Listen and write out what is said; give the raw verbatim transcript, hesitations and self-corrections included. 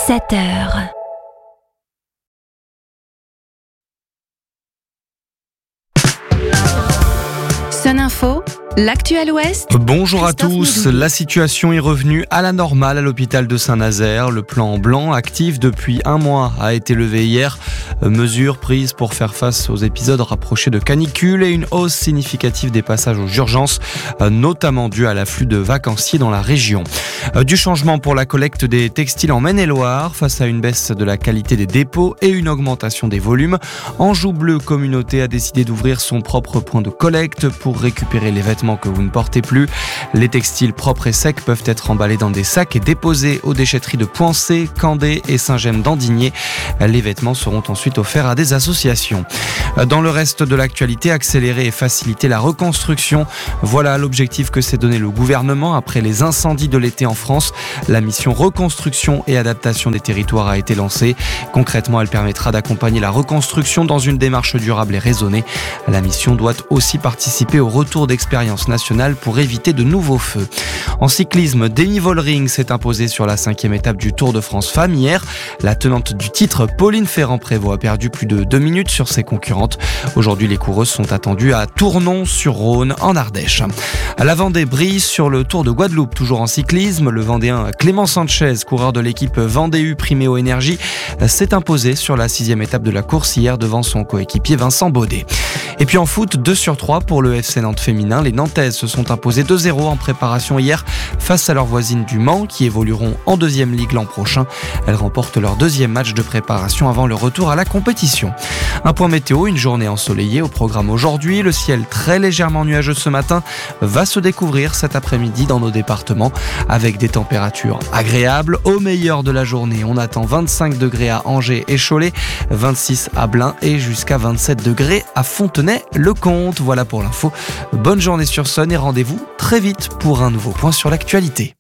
sept heures. Sun Info, l'actuel Ouest. Bonjour à Christophe tous. Médouille. La situation est revenue à la normale à l'hôpital de Saint-Nazaire. Le plan blanc, actif depuis un mois, a été levé hier. Mesures prises pour faire face aux épisodes rapprochés de canicule et une hausse significative des passages aux urgences, notamment due à l'afflux de vacanciers dans la région. Du changement pour la collecte des textiles en Maine-et-Loire face à une baisse de la qualité des dépôts et une augmentation des volumes. Anjou Bleu Communauté a décidé d'ouvrir son propre point de collecte pour récupérer les vêtements que vous ne portez plus. Les textiles propres et secs peuvent être emballés dans des sacs et déposés aux déchetteries de Poincé, Candé et Saint-Gemme-d'Andigné. Les vêtements seront ensuite offerts à des associations. Dans le reste de l'actualité, accélérer et faciliter la reconstruction. Voilà l'objectif que s'est donné le gouvernement après les incendies de l'été en France. La mission reconstruction et adaptation des territoires a été lancée. Concrètement, elle permettra d'accompagner la reconstruction dans une démarche durable et raisonnée. La mission doit aussi participer au retour d'expérience nationale pour éviter de nouveaux feux. En cyclisme, Demi Vollering s'est imposée sur la cinquième étape du Tour de France Femmes hier. La tenante du titre, Pauline Ferrand-Prévot, a perdu plus de deux minutes sur ses concurrentes. Aujourd'hui, les coureuses sont attendues à Tournon-sur-Rhône, en Ardèche. La Vendée brille sur le Tour de Guadeloupe, toujours en cyclisme. Le Vendéen Clément Sanchez, coureur de l'équipe Vendée U Priméo Énergie, s'est imposé sur la sixième étape de la course hier devant son coéquipier Vincent Baudet. Et puis en foot, deux sur trois pour le F C Nantes féminin. Les Nantaises se sont imposées deux zéro en préparation hier face à leurs voisines du Mans qui évolueront en deuxième ligue l'an prochain. Elles remportent leur deuxième match de préparation avant le retour à la compétition. Un point météo, une journée ensoleillée au programme aujourd'hui. Le ciel très légèrement nuageux ce matin va se découvrir cet après-midi dans nos départements avec des températures agréables. Au meilleur de la journée, on attend vingt-cinq degrés à Angers et Cholet, vingt-six à Blain et jusqu'à vingt-sept degrés à Fontenay-le-Comte. Voilà pour l'info. Bonne journée sur Sun et rendez-vous très vite pour un nouveau point sur l'actualité.